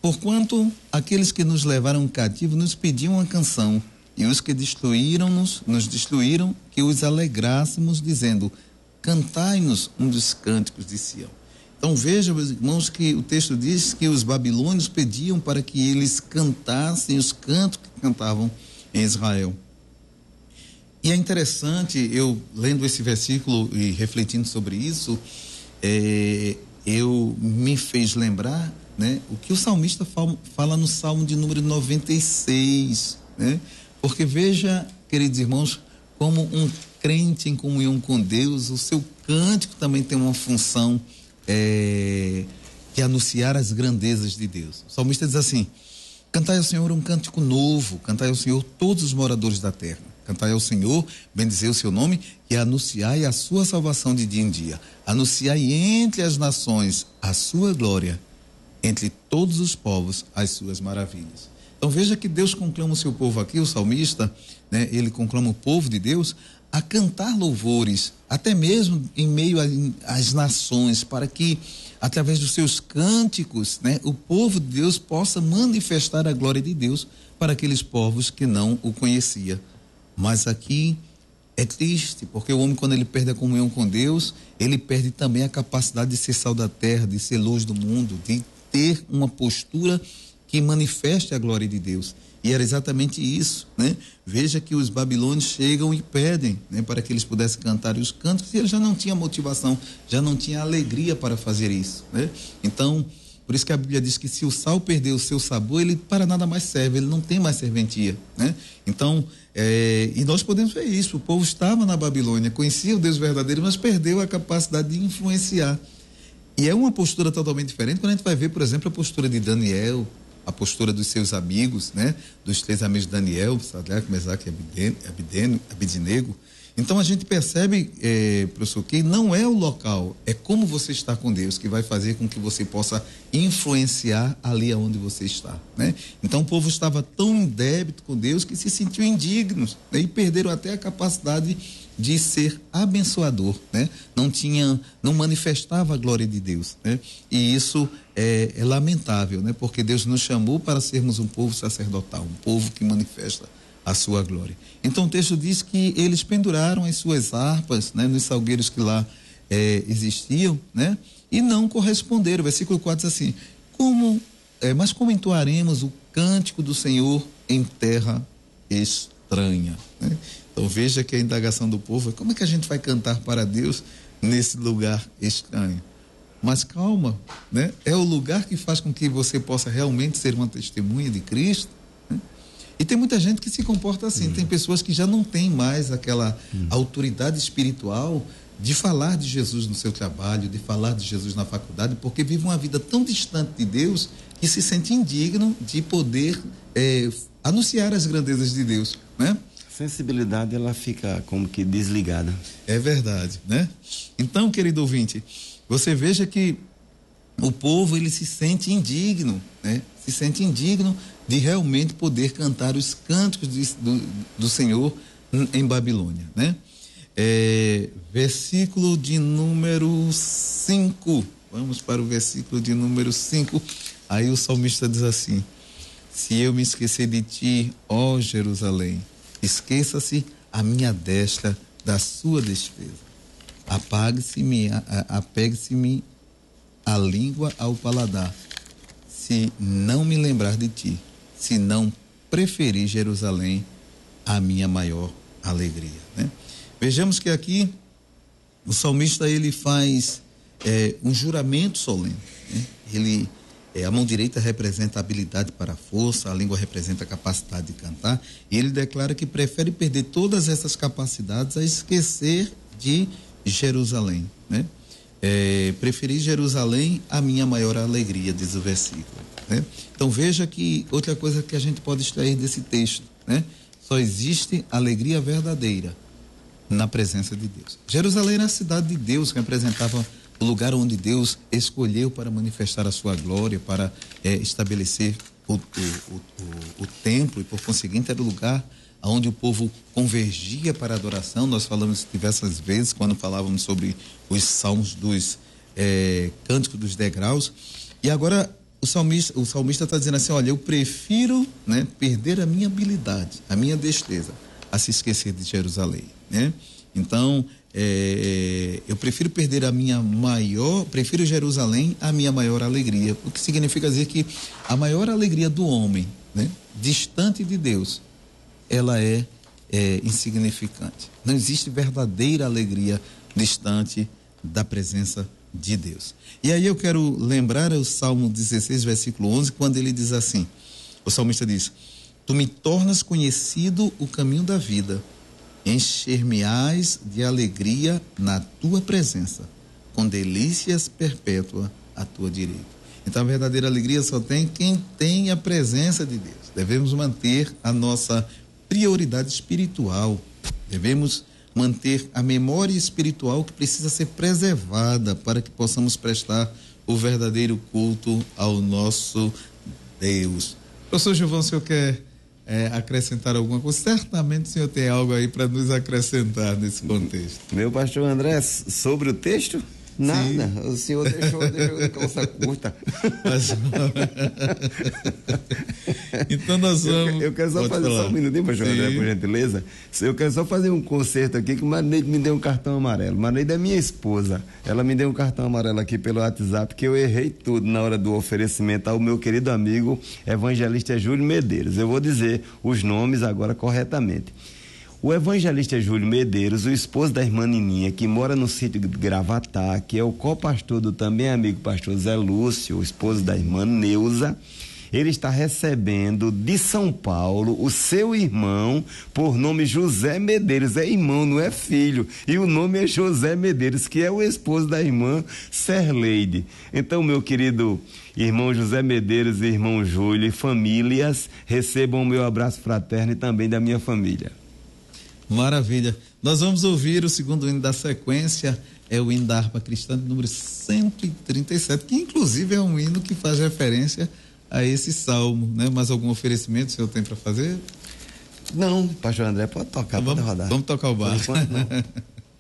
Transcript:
Porquanto aqueles que nos levaram cativo nos pediam uma canção, e os que nos destruíram, que os alegrássemos, dizendo: cantai-nos um dos cânticos de Sião. Então veja, meus irmãos, que o texto diz que os babilônios pediam para que eles cantassem os cantos que cantavam em Israel. E é interessante, eu lendo esse versículo e refletindo sobre isso, eu me fez lembrar, né, o que o salmista fala no Salmo de número 96, né? Porque veja, queridos irmãos, como um crente em comunhão com Deus, o seu cântico também tem uma função de anunciar as grandezas de Deus. O salmista diz assim: cantai ao Senhor um cântico novo, cantai ao Senhor todos os moradores da terra, cantai ao Senhor, bendizei o seu nome e anunciai a sua salvação de dia em dia, anunciai entre as nações a sua glória, entre todos os povos as suas maravilhas. Então veja que Deus conclama o seu povo aqui, o salmista, né, ele conclama o povo de Deus a cantar louvores, até mesmo em meio às nações, para que através dos seus cânticos, né, o povo de Deus possa manifestar a glória de Deus para aqueles povos que não o conheciam. Mas aqui é triste, porque o homem, quando ele perde a comunhão com Deus, ele perde também a capacidade de ser sal da terra, de ser luz do mundo, de ter uma postura que manifeste a glória de Deus. E era exatamente isso, né? Veja que os babilônios chegam e pedem, né, para que eles pudessem cantar os cantos, e eles já não tinham motivação, já não tinham alegria para fazer isso, né? Então, por isso que a Bíblia diz que se o sal perder o seu sabor, ele para nada mais serve, ele não tem mais serventia, né? Então, e nós podemos ver isso, o povo estava na Babilônia, conhecia o Deus verdadeiro, mas perdeu a capacidade de influenciar. E é uma postura totalmente diferente quando a gente vai ver, por exemplo, a postura de Daniel, a postura dos seus amigos, né? Dos 3 amigos de Daniel, Sadraque, Mesaque e Abednego. Então a gente percebe, professor, que não é o local, é como você está com Deus que vai fazer com que você possa influenciar ali aonde você está, né? Então o povo estava tão em débito com Deus que se sentiu indignos, né? E perderam até a capacidade de ser abençoador, né? Não manifestava a glória de Deus, né? E isso é lamentável, né? Porque Deus nos chamou para sermos um povo sacerdotal, um povo que manifesta a sua glória. Então o texto diz que eles penduraram as suas harpas, né, nos salgueiros que lá existiam, né? E não corresponderam. O versículo 4 diz assim: mas como entoaremos o cântico do Senhor em terra estranha, né? Então veja que a indagação do povo é: como é que a gente vai cantar para Deus nesse lugar estranho? Mas calma, né? É o lugar que faz com que você possa realmente ser uma testemunha de Cristo, né? E tem muita gente que se comporta assim, tem pessoas que já não têm mais aquela autoridade espiritual de falar de Jesus no seu trabalho, de falar de Jesus na faculdade, porque vive uma vida tão distante de Deus que se sente indigno de poder anunciar as grandezas de Deus, né? Sensibilidade, ela fica como que desligada. É verdade, né? Então, querido ouvinte, você veja que o povo, ele se sente indigno, né? Se sente indigno de realmente poder cantar os cânticos do Senhor em Babilônia, né? Versículo de número 5. Vamos para o versículo de número 5. Aí o salmista diz assim: se eu me esquecer de ti, ó Jerusalém, esqueça-se a minha destra da sua despesa. Apegue-se-me a língua ao paladar, se não me lembrar de ti, se não preferir Jerusalém a minha maior alegria, né? Vejamos que aqui o salmista, ele faz um juramento solene, né? A mão direita representa a habilidade para a força, a língua representa a capacidade de cantar, e ele declara que prefere perder todas essas capacidades a esquecer de Jerusalém, né? Preferir Jerusalém a minha maior alegria, diz o versículo, né? Então veja que outra coisa que a gente pode extrair desse texto, né? Só existe alegria verdadeira na presença de Deus. Jerusalém era a cidade de Deus, que representava o lugar onde Deus escolheu para manifestar a sua glória, para estabelecer o templo, e por conseguinte era o lugar onde o povo convergia para a adoração. Nós falamos diversas vezes quando falávamos sobre os salmos dos cânticos dos degraus. E agora o salmista está dizendo assim, olha, eu prefiro, né, perder a minha habilidade, a minha destreza, a se esquecer de Jerusalém, né? Então, eu prefiro perder prefiro Jerusalém a minha maior alegria, o que significa dizer que a maior alegria do homem, né, distante de Deus, ela é insignificante. Não existe verdadeira alegria distante da presença de Deus. E aí eu quero lembrar o Salmo 16, versículo 11, quando ele diz assim, o salmista diz, tu me tornas conhecido o caminho da vida, encher-me-ás de alegria na tua presença, com delícias perpétuas à tua direita. Então a verdadeira alegria só tem quem tem a presença de Deus. Devemos manter a nossa prioridade espiritual, devemos manter a memória espiritual que precisa ser preservada para que possamos prestar o verdadeiro culto ao nosso Deus. Professor Gilvão, o senhor quer acrescentar alguma coisa? Certamente o senhor tem algo aí para nos acrescentar nesse contexto. Meu pastor André, sobre o texto? Nada, sim. O senhor deixou de calça curta. Então nós vamos... Eu quero só fazer só um minutinho, pastor André, por gentileza. Eu quero só fazer um concerto aqui, que o Marneide me deu um cartão amarelo. Marneide é minha esposa. Ela me deu um cartão amarelo aqui pelo WhatsApp, que eu errei tudo na hora do oferecimento ao meu querido amigo evangelista Júlio Medeiros. Eu vou dizer os nomes agora corretamente. O evangelista Júlio Medeiros, o esposo da irmã Nininha, que mora no sítio de Gravatá, que é o co-pastor do também amigo pastor Zé Lúcio, o esposo da irmã Neuza, ele está recebendo de São Paulo o seu irmão por nome José Medeiros. É irmão, não é filho. E o nome é José Medeiros, que é o esposo da irmã Serleide. Então, meu querido irmão José Medeiros e irmão Júlio e famílias, recebam o meu abraço fraterno e também da minha família. Maravilha. Nós vamos ouvir o segundo hino da sequência, é o hino da harpa cristã de número 137, que inclusive é um hino que faz referência a esse salmo, né? Mais algum oferecimento o senhor tem para fazer? Não, pastor André, pode tocar, pode rodar. Vamos tocar o barco.